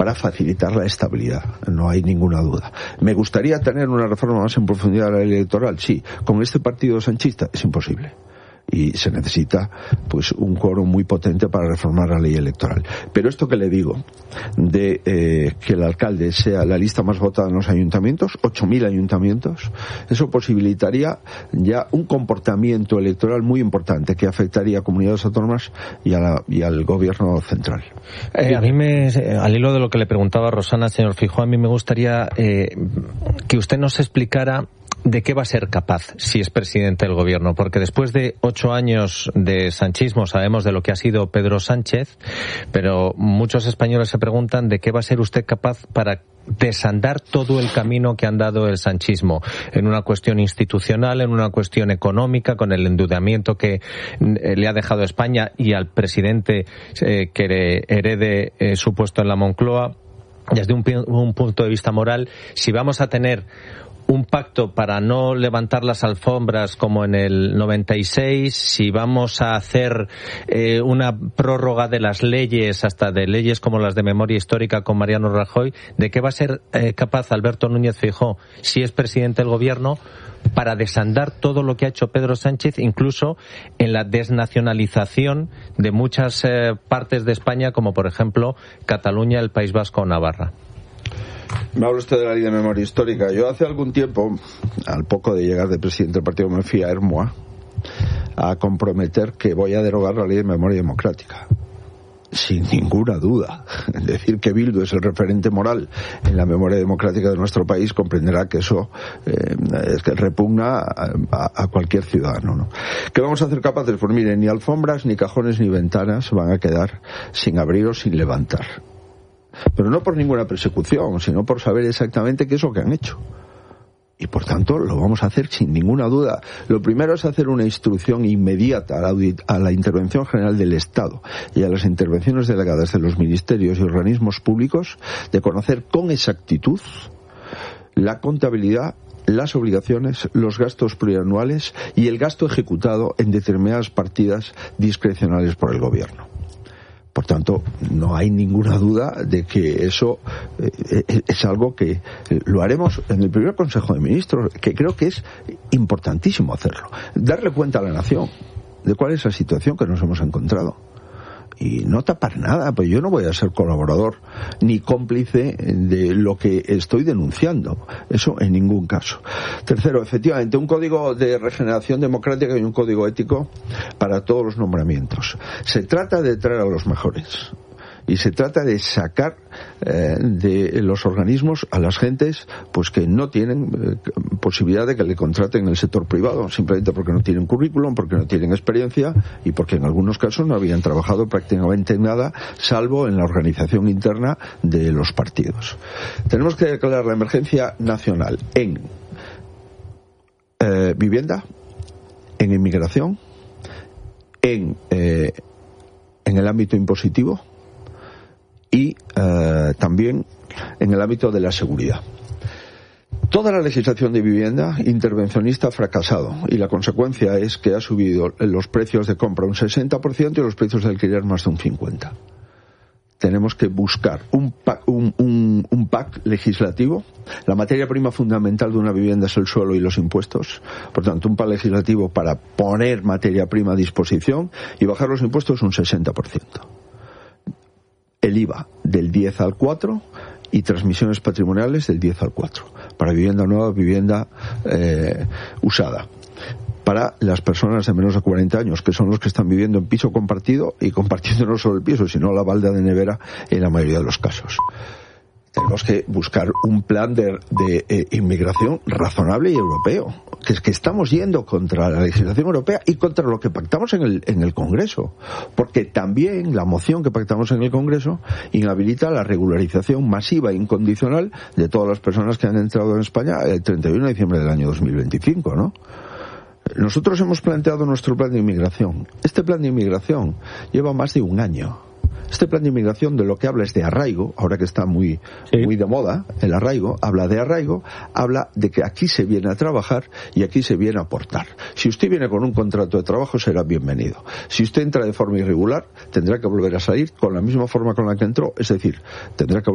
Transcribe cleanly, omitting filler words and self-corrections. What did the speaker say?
para facilitar la estabilidad, no hay ninguna duda. ¿Me gustaría tener una reforma más en profundidad de la ley electoral? Sí. ¿Con este partido sanchista? Es imposible. Y se necesita pues un quórum muy potente para reformar la ley electoral. Pero esto que le digo de que el alcalde sea la lista más votada en los ayuntamientos, 8.000 ayuntamientos, eso posibilitaría ya un comportamiento electoral muy importante que afectaría a comunidades autónomas y al gobierno central. A mí al hilo de lo que le preguntaba Rosana, señor Feijóo, a mí me gustaría que usted nos explicara ¿de qué va a ser capaz si es presidente del gobierno? Porque después de 8 años de sanchismo sabemos de lo que ha sido Pedro Sánchez, pero muchos españoles se preguntan de qué va a ser usted capaz para desandar todo el camino que han dado el sanchismo en una cuestión institucional, en una cuestión económica, con el endeudamiento que le ha dejado España y al presidente que herede su puesto en la Moncloa. Desde un punto de vista moral, si vamos a tener un pacto para no levantar las alfombras como en el 96, si vamos a hacer una prórroga de las leyes, hasta de leyes como las de memoria histórica con Mariano Rajoy, ¿de qué va a ser capaz Alberto Núñez Feijóo, si es presidente del gobierno, para desandar todo lo que ha hecho Pedro Sánchez, incluso en la desnacionalización de muchas partes de España, como por ejemplo Cataluña, el País Vasco o Navarra? Me habla usted de la ley de memoria histórica. Yo hace algún tiempo, al poco de llegar de presidente del partido, me fui a Hermoa a comprometer que voy a derogar la ley de memoria democrática. Sin ninguna duda. Es decir, que Bildu es el referente moral en la memoria democrática de nuestro país, comprenderá que eso es que repugna a cualquier ciudadano, ¿no? ¿Qué vamos a hacer capaces? Pues miren, ni alfombras, ni cajones, ni ventanas van a quedar sin abrir o sin levantar. Pero no por ninguna persecución, sino por saber exactamente qué es lo que han hecho. Y por tanto lo vamos a hacer sin ninguna duda. Lo primero es hacer una instrucción inmediata a la intervención general del Estado y a las intervenciones delegadas de los ministerios y organismos públicos de conocer con exactitud la contabilidad, las obligaciones, los gastos plurianuales y el gasto ejecutado en determinadas partidas discrecionales por el gobierno. Por tanto, no hay ninguna duda de que eso es algo que lo haremos en el primer Consejo de Ministros, que creo que es importantísimo hacerlo. Darle cuenta a la nación de cuál es la situación que nos hemos encontrado. Y no tapar nada, pues yo no voy a ser colaborador ni cómplice de lo que estoy denunciando. Eso en ningún caso. Tercero, efectivamente, un código de regeneración democrática y un código ético para todos los nombramientos. Se trata de traer a los mejores. Y se trata de sacar de los organismos a las gentes pues que no tienen posibilidad de que le contraten en el sector privado, simplemente porque no tienen currículum, porque no tienen experiencia y porque en algunos casos no habían trabajado prácticamente en nada, salvo en la organización interna de los partidos. Tenemos que declarar la emergencia nacional en vivienda, en inmigración, en el ámbito impositivo y también en el ámbito de la seguridad. Toda la legislación de vivienda intervencionista ha fracasado y la consecuencia es que ha subido los precios de compra un 60% y los precios de alquiler más de un 50%. Tenemos que buscar un pack legislativo. La materia prima fundamental de una vivienda es el suelo y los impuestos. Por tanto, un pack legislativo para poner materia prima a disposición y bajar los impuestos un 60%. El IVA del 10 al 4 y transmisiones patrimoniales del 10 al 4 para vivienda nueva, vivienda usada, para las personas de menos de 40 años, que son los que están viviendo en piso compartido y compartiendo no solo el piso, sino la balda de nevera en la mayoría de los casos. Tenemos que buscar un plan de inmigración razonable y europeo, que es que estamos yendo contra la legislación europea y contra lo que pactamos en el Congreso, porque también la moción que pactamos en el Congreso inhabilita la regularización masiva e incondicional de todas las personas que han entrado en España el 31 de diciembre del año 2025, ¿no? Nosotros hemos planteado nuestro plan de inmigración. Este plan de inmigración lleva más de un año. Este plan de inmigración de lo que habla es de arraigo, ahora que está muy de moda el arraigo, habla de arraigo, habla de que aquí se viene a trabajar y aquí se viene a aportar. Si usted viene con un contrato de trabajo será bienvenido. Si usted entra de forma irregular tendrá que volver a salir con la misma forma con la que entró, es decir, tendrá que